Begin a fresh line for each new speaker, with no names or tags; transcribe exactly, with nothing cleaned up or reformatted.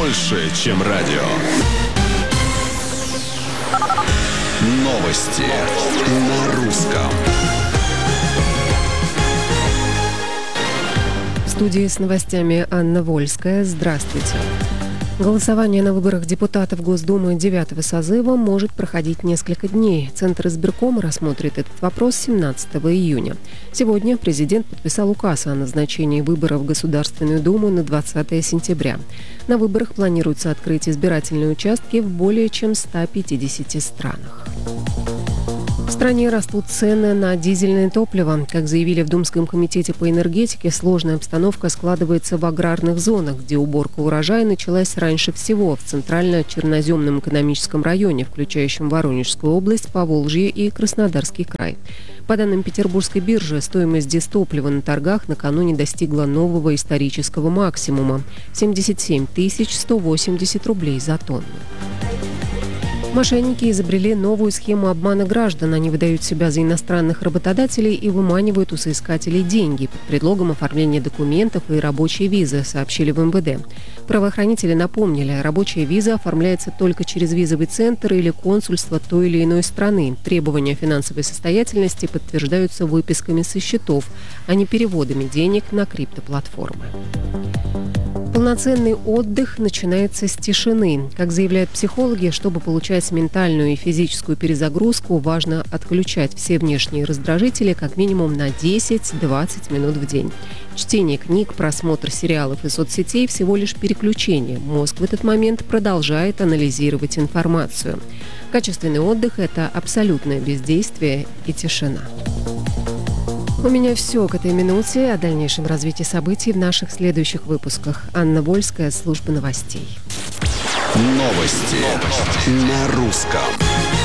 больше, чем радио. Новости на русском.
В студии с новостями Анна Вольская. Здравствуйте. Голосование на выборах депутатов Госдумы девятого созыва может проходить несколько дней. Центр избиркома рассмотрит этот вопрос семнадцатого июня. Сегодня президент подписал указ о назначении выборов в Государственную Думу на двадцатое сентября. На выборах планируется открыть избирательные участки в более чем ста пятидесяти странах. В стране растут цены на дизельное топливо. Как заявили в Думском комитете по энергетике, сложная обстановка складывается в аграрных зонах, где уборка урожая началась раньше всего в Центрально-Черноземном экономическом районе, включающем Воронежскую область, Поволжье и Краснодарский край. По данным Петербургской биржи, стоимость дистоплива на торгах накануне достигла нового исторического максимума – семьдесят семь тысяч сто восемьдесят рублей за тонну. Мошенники изобрели новую схему обмана граждан. Они выдают себя за иностранных работодателей и выманивают у соискателей деньги под предлогом оформления документов и рабочей визы, сообщили в эм вэ дэ. Правоохранители напомнили, рабочая виза оформляется только через визовый центр или консульство той или иной страны. Требования финансовой состоятельности подтверждаются выписками со счетов, а не переводами денег на криптоплатформы. Полноценный отдых начинается с тишины. Как заявляют психологи, чтобы получать ментальную и физическую перезагрузку, важно отключать все внешние раздражители как минимум на десять-двадцать минут в день. Чтение книг, просмотр сериалов и соцсетей – всего лишь переключение. Мозг в этот момент продолжает анализировать информацию. Качественный отдых – это абсолютное бездействие и тишина. У меня все к этой минуте. О дальнейшем развитии событий в наших следующих выпусках. Анна Вольская, служба новостей.
Новости, Новости. на русском.